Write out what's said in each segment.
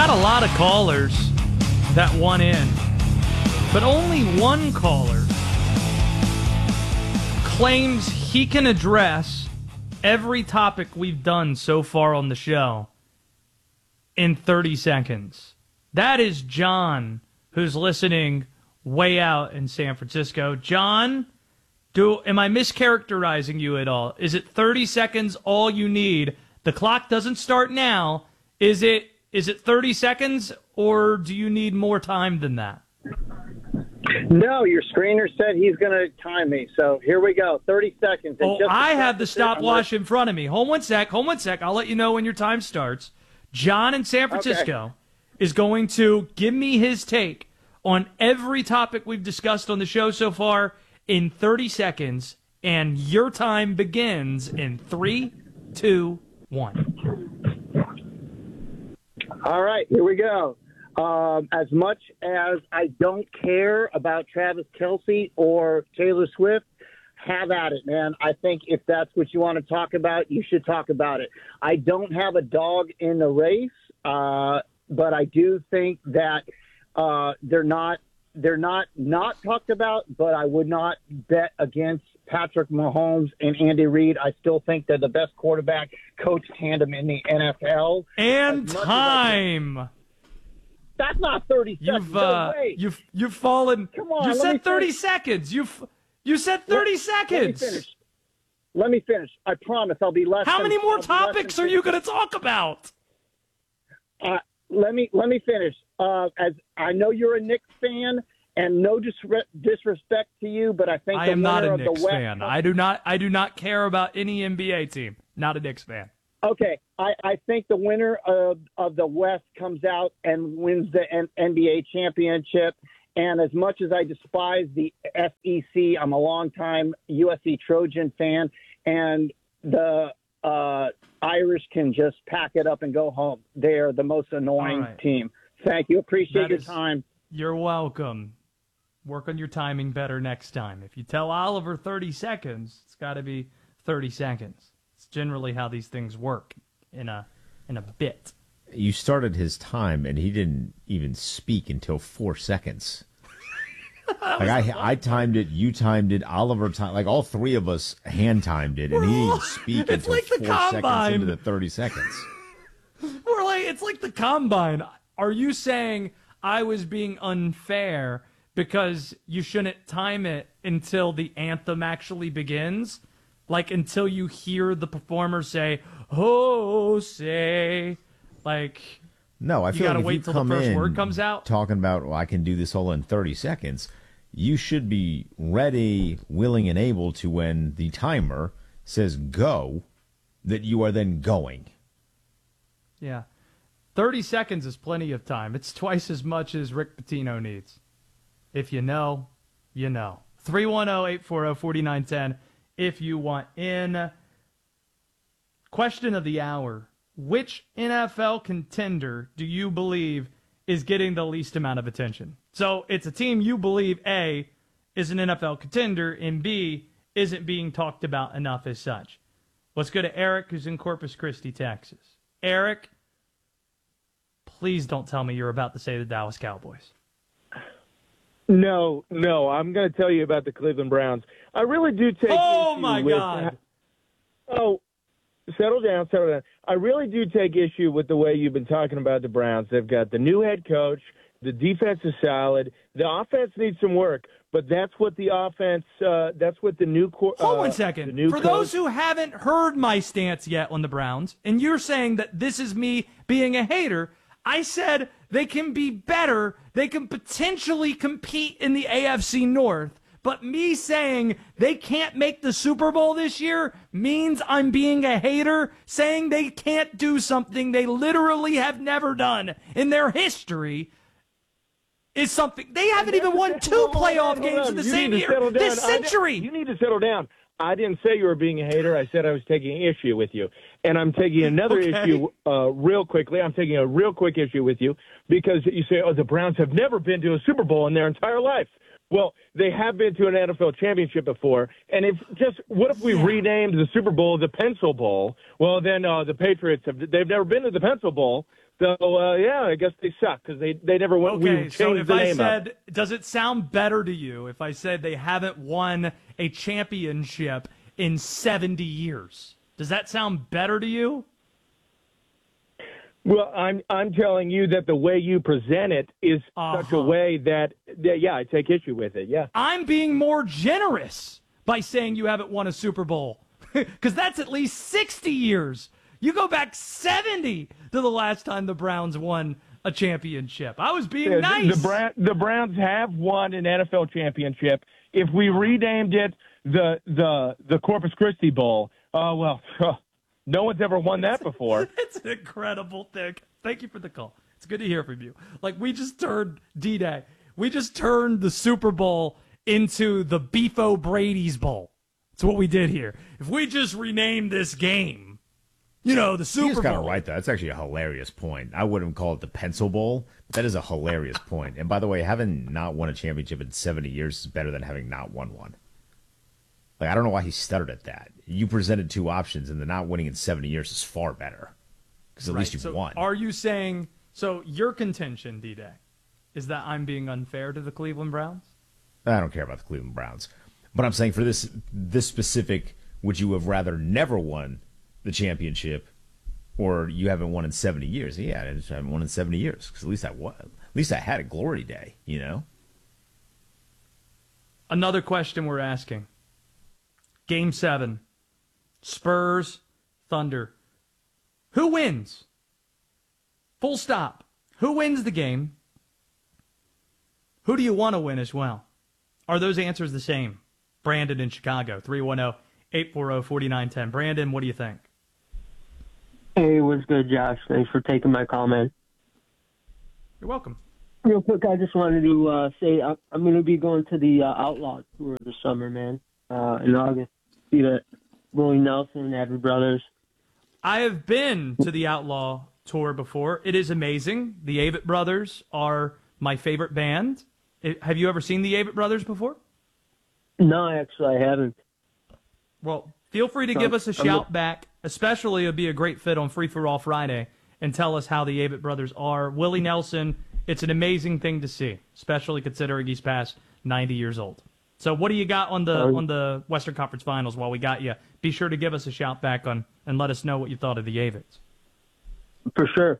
got a lot of callers that want in, but only one caller claims he can address every topic we've done so far on the show in 30 seconds. That is John, who's listening way out in San Francisco. John, am I mischaracterizing you at all? Is it 30 seconds all you need? The clock doesn't start now. Is it 30 seconds, or do you need more time than that? No, your screener said he's going to time me. So here we go. 30 seconds. I have the stopwatch in front of me. Hold one sec. I'll let you know when your time starts. John in San Francisco is going to give me his take on every topic we've discussed on the show so far in 30 seconds, and your time begins in 3, 2, 1. All right, here we go. As much as I don't care about Travis Kelce or Taylor Swift, have at it, man. I think if that's what you want to talk about, you should talk about it. I don't have a dog in the race, but I do think that they're not talked about, but I would not bet against Patrick Mahomes and Andy Reid. I still think they're the best quarterback coach tandem in the NFL. And time. That's not 30 seconds. No way. You've fallen. Come on. You said 30 seconds. You said 30 seconds. Let me finish. I promise I'll be less. How many more topics are you going to talk about? Let me finish. As I know you're a Knicks fan, and no disrespect to you, but I think I am not a Knicks fan. I do not care about any NBA team. Not a Knicks fan. Okay, I think the winner of the West comes out and wins the NBA championship. And as much as I despise the SEC, I'm a longtime USC Trojan fan, and the Irish can just pack it up and go home. They are the most annoying team. Thank you. Appreciate your time. You're welcome. Work on your timing better next time. If you tell Oliver 30 seconds, it's got to be 30 seconds. It's generally how these things work in a bit. You started his time, and he didn't even speak until 4 seconds. I timed it, you timed it, Oliver timed, like all three of us hand timed it, and he didn't speak until like 4 seconds into the 30 seconds. It's like the combine. Are you saying I was being unfair because you shouldn't time it until the anthem actually begins? Like until you hear the performer say, "Oh, say," like. No, I feel like if wait you till come the first in word comes out. Talking about, well, I can do this all in 30 seconds, you should be ready, willing, and able to, when the timer says go, that you are then going. Yeah. 30 seconds is plenty of time. It's twice as much as Rick Pitino needs. If you know, you know. 310-840-4910 if you want in. Question of the hour. Which NFL contender do you believe is getting the least amount of attention? So it's a team you believe, A, is an NFL contender, and B, isn't being talked about enough as such. Let's go to Eric, who's in Corpus Christi, Texas. Eric, please don't tell me you're about to say the Dallas Cowboys. No, I'm going to tell you about the Cleveland Browns. I really do take Oh, issue my with God. Settle down. I really do take issue with the way you've been talking about the Browns. They've got the new head coach. The defense is solid. The offense needs some work, but that's what the offense. That's what the new. Hold 1 second. For those who haven't heard my stance yet on the Browns, and you're saying that this is me being a hater, I said they can be better. They can potentially compete in the AFC North. But me saying they can't make the Super Bowl this year means I'm being a hater, saying they can't do something they literally have never done in their history is something. They haven't even won two playoff games in the same year this century. You need to settle down. I didn't say you were being a hater. I said I was taking issue with you. And I'm taking another issue real quickly. I'm taking a real quick issue with you because you say, the Browns have never been to a Super Bowl in their entire life. Well, they have been to an NFL championship before, and what if we renamed the Super Bowl the Pencil Bowl? Well, then the Patriots they've never been to the Pencil Bowl, so I guess they suck because they never went. Okay, so if I said, up. does it sound better to you if I said they haven't won a championship in 70 years? Does that sound better to you? Well, I'm telling you that the way you present it is such a way that I take issue with it. Yeah, I'm being more generous by saying you haven't won a Super Bowl because that's at least 60 years. You go back 70 to the last time the Browns won a championship. I was being nice. The Browns have won an NFL championship. If we renamed it the Corpus Christi Bowl, no one's ever won that before. It's an incredible thing. Thank you for the call. It's good to hear from you. Like, we just turned D-Day. We just turned the Super Bowl into the Beef O'Brady's Bowl. That's what we did here. If we just renamed this game, the Super Bowl. He's kind of right, though. That's actually a hilarious point. I wouldn't call it the Pencil Bowl, but that is a hilarious point. And by the way, having not won a championship in 70 years is better than having not won one. Like, I don't know why he stuttered at that. You presented two options, and the not winning in 70 years is far better. Because at least you've won. Are you saying, so your contention, D-Day, is that I'm being unfair to the Cleveland Browns? I don't care about the Cleveland Browns. But I'm saying for this specific, would you have rather never won the championship, or you haven't won in 70 years? Yeah, I just haven't won in 70 years, because at least I won. At least I had a glory day, Another question we're asking. Game 7, Spurs, Thunder. Who wins? Full stop. Who wins the game? Who do you want to win as well? Are those answers the same? Brandon in Chicago, 310-840-4910. Brandon, what do you think? Hey, what's good, Josh? Thanks for taking my call, man. You're welcome. Real quick, I just wanted to say I'm going to be going to the Outlaw Tour this summer, man. In August, see that Willie Nelson, Avid Brothers. I have been to the Outlaw Tour before. It is amazing. The Avett Brothers are my favorite band. Have you ever seen the Avett Brothers before? No, actually, I haven't. Well, feel free to give us a shout back. Especially, it would be a great fit on Free for All Friday, and tell us how the Avett Brothers are. Willie Nelson, it's an amazing thing to see, especially considering he's past 90 years old. So what do you got on the Western Conference Finals while we got you? Be sure to give us a shout back and let us know what you thought of the Avets. For sure.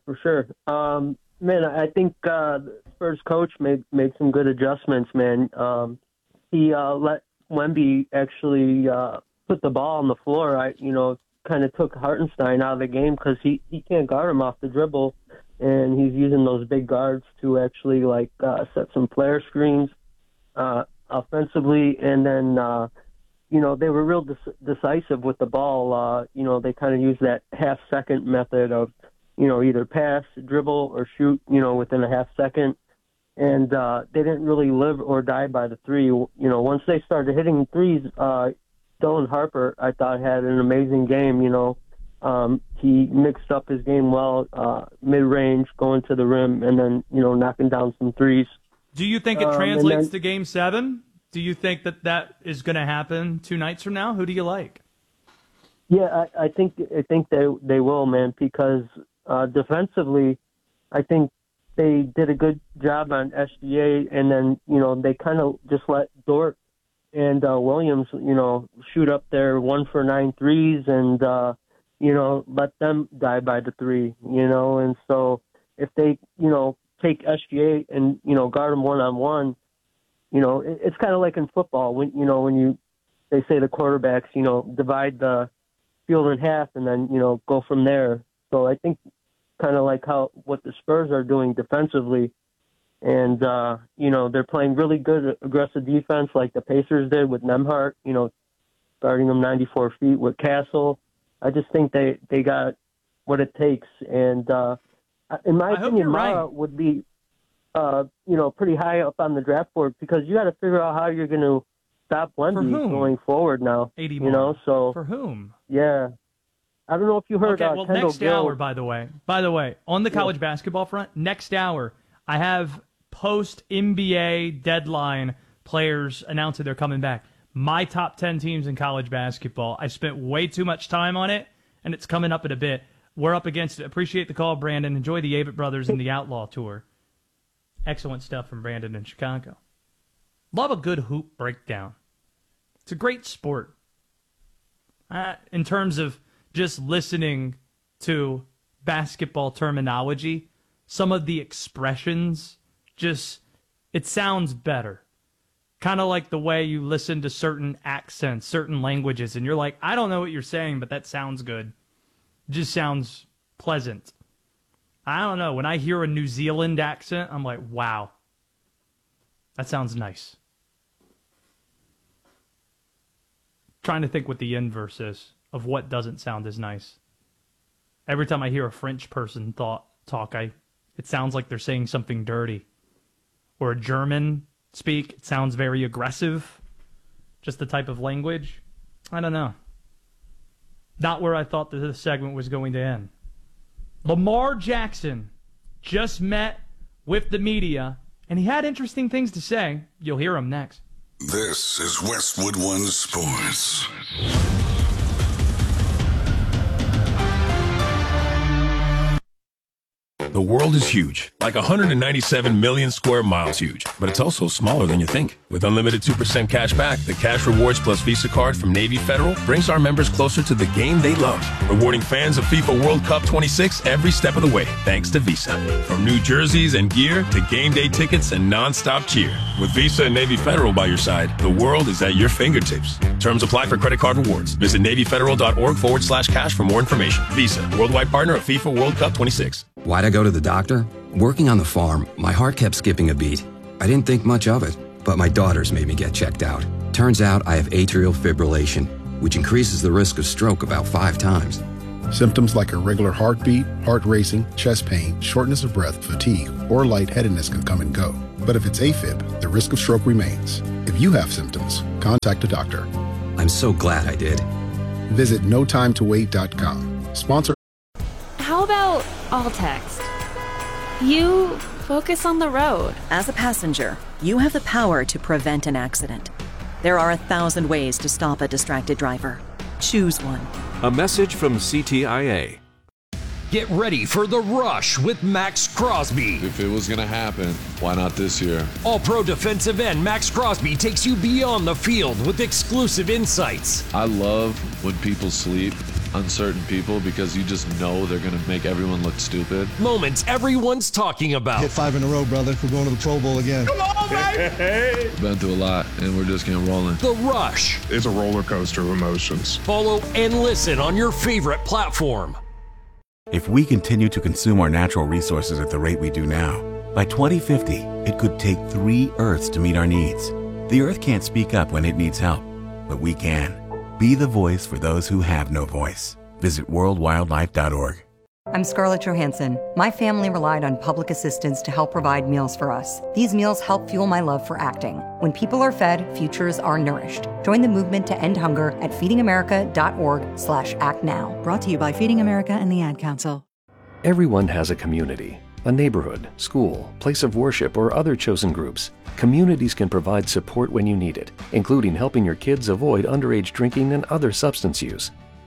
Man, I think the Spurs coach made some good adjustments, man. He let Wemby actually put the ball on the floor. Kind of took Hartenstein out of the game because he can't guard him off the dribble, and he's using those big guards to actually set some flare screens offensively, and then they were real decisive with the ball. They kind of used that half-second method of either pass, dribble, or shoot within a half second, and they didn't really live or die by the three. Once they started hitting threes, Dylan Harper, I thought, had an amazing game. He mixed up his game well, mid-range, going to the rim, and then, knocking down some threes. Do you think it translates to Game 7? Do you think that is going to happen 2 nights from now? Who do you like? Yeah, I think they will, man, because defensively, I think they did a good job on SGA, and then, they kind of just let Dort and Williams, shoot up their 1-for-9 threes and, let them die by the three, and so if they, take SGA and, guard them one-on-one, it's kind of like in football when they say the quarterbacks, divide the field in half and then, go from there. So I think kind of like what the Spurs are doing defensively. And, they're playing really good aggressive defense like the Pacers did with Nembhard, guarding them 94 feet with Castle. I just think they got what it takes. And in my opinion, Mara would be, pretty high up on the draft board because you got to figure out how you're going to stop Wemby going forward now. 80 so for whom? Yeah. I don't know if you heard. Okay, well, Kendall next Gill. hour, by the way, on the college basketball front, next hour, I have post-NBA deadline players announcing they're coming back. My top 10 teams in college basketball. I spent way too much time on it, and it's coming up in a bit. We're up against it. Appreciate the call, Brandon. Enjoy the Avett Brothers and the Outlaw Tour. Excellent stuff from Brandon in Chicago. Love a good hoop breakdown. It's a great sport. In terms of just listening to basketball terminology, some of the expressions, it sounds better. Kind of like the way you listen to certain accents, certain languages, and you're like, I don't know what you're saying, but that sounds good. It just sounds pleasant. I don't know. When I hear a New Zealand accent, I'm like, wow, that sounds nice. Trying to think what the inverse is of what doesn't sound as nice. Every time I hear a French person talk, it sounds like they're saying something dirty. Or a German speak, it sounds very aggressive. Just the type of language. I don't know. Not where I thought that this segment was going to end. Lamar Jackson just met with the media, and he had interesting things to say. You'll hear him next. This is Westwood One Sports. The world is huge, like 197 million square miles huge, but it's also smaller than you think. With unlimited 2% cash back, the Cash Rewards Plus Visa card from Navy Federal brings our members closer to the game they love, rewarding fans of FIFA World Cup 26 every step of the way, thanks to Visa. From new jerseys and gear to game day tickets and non-stop cheer. With Visa and Navy Federal by your side, the world is at your fingertips. Terms apply for credit card rewards. Visit NavyFederal.org/cash for more information. Visa, worldwide partner of FIFA World Cup 26. Why'd I go to the doctor? Working on the farm, my heart kept skipping a beat. I didn't think much of it, but my daughters made me get checked out. Turns out I have atrial fibrillation, which increases the risk of stroke about 5 times. Symptoms like irregular heartbeat, heart racing, chest pain, shortness of breath, fatigue, or lightheadedness can come and go. But if it's AFib, the risk of stroke remains. If you have symptoms, contact a doctor. I'm so glad I did. Visit notimetowait.com. Sponsor. How about all text? You focus on the road. As a passenger, you have the power to prevent an accident. There are 1,000 ways to stop a distracted driver. Choose one. A message from CTIA. Get ready for The Rush with Max Crosby. If it was going to happen, why not this year? All-Pro defensive end Max Crosby takes you beyond the field with exclusive insights. I love when people sleep on certain people because you just know they're going to make everyone look stupid. Moments everyone's talking about. Hit 5 in a row, brother. We're going to the Pro Bowl again. Come on, baby! Been through a lot, and we're just getting rolling. The Rush. It's a roller coaster of emotions. Follow and listen on your favorite platform. If we continue to consume our natural resources at the rate we do now, by 2050, it could take 3 Earths to meet our needs. The Earth can't speak up when it needs help, but we can. Be the voice for those who have no voice. Visit worldwildlife.org. I'm Scarlett Johansson. My family relied on public assistance to help provide meals for us. These meals help fuel my love for acting. When people are fed, futures are nourished. Join the movement to end hunger at feedingamerica.org/actnow. Brought to you by Feeding America and the Ad Council. Everyone has a community, a neighborhood, school, place of worship, or other chosen groups. Communities can provide support when you need it, including helping your kids avoid underage drinking and other substance use.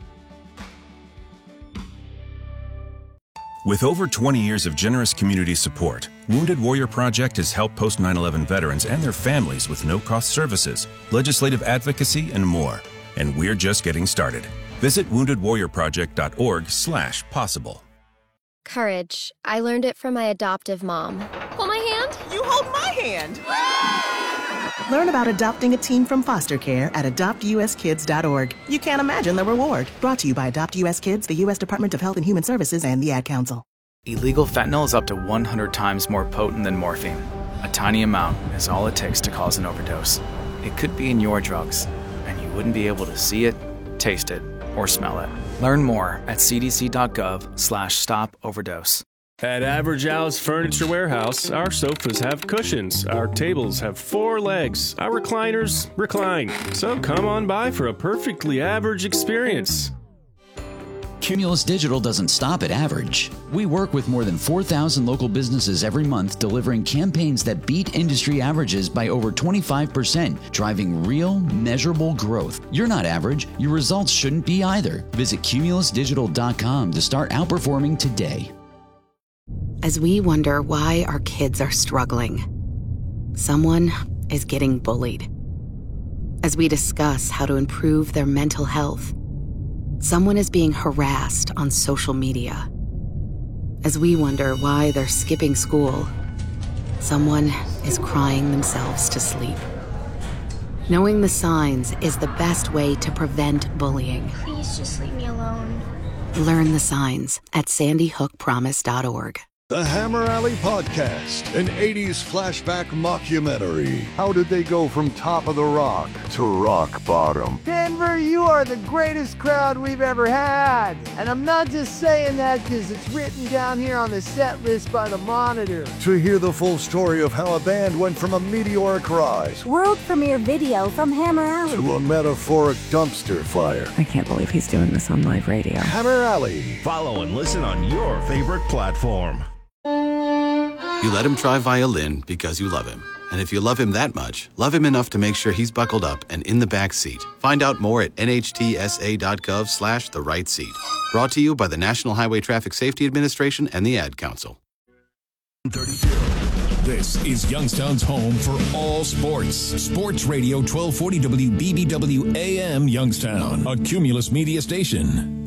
With over 20 years of generous community support, Wounded Warrior Project has helped post 9/11 veterans and their families with no-cost services, legislative advocacy, and more. And we're just getting started. Visit woundedwarriorproject.org/possible. Courage. I learned it from my adoptive mom. Hold my hand. You hold my hand. Learn about adopting a teen from foster care at adoptuskids.org. You can't imagine the reward. Brought to you by Adopt US Kids, the U.S. Department of Health and Human Services, and the Ad Council. Illegal fentanyl is up to 100 times more potent than morphine. A tiny amount is all it takes to cause an overdose. It could be in your drugs, and you wouldn't be able to see it, taste it, or smell it. Learn more at cdc.gov/stop-overdose. At Average Al's Furniture Warehouse, our sofas have cushions, our tables have 4 legs, our recliners recline. So come on by for a perfectly average experience. Cumulus Digital doesn't stop at average. We work with more than 4,000 local businesses every month, delivering campaigns that beat industry averages by over 25%, driving real, measurable growth. You're not average. Your results shouldn't be either. Visit cumulusdigital.com to start outperforming today. As we wonder why our kids are struggling, someone is getting bullied. As we discuss how to improve their mental health, someone is being harassed on social media. As we wonder why they're skipping school, someone is crying themselves to sleep. Knowing the signs is the best way to prevent bullying. Please just leave me alone. Learn the signs at sandyhookpromise.org. The Hammer Alley Podcast, an 80s flashback mockumentary. How did they go from top of the rock to rock bottom? Denver, you are the greatest crowd we've ever had. And I'm not just saying that because it's written down here on the set list by the Monitor. To hear the full story of how a band went from a meteoric rise world premiere video from Hammer Alley to a metaphoric dumpster fire. I can't believe he's doing this on live radio. Hammer Alley. Follow and listen on your favorite platform. You let him try violin because you love him. And if you love him that much, love him enough to make sure he's buckled up and in the back seat. Find out more at nhtsa.gov/the-right seat. Brought to you by the National Highway Traffic Safety Administration and the Ad Council. This is Youngstown's home for all sports. Sports Radio 1240 WBBW AM Youngstown, a Cumulus media station.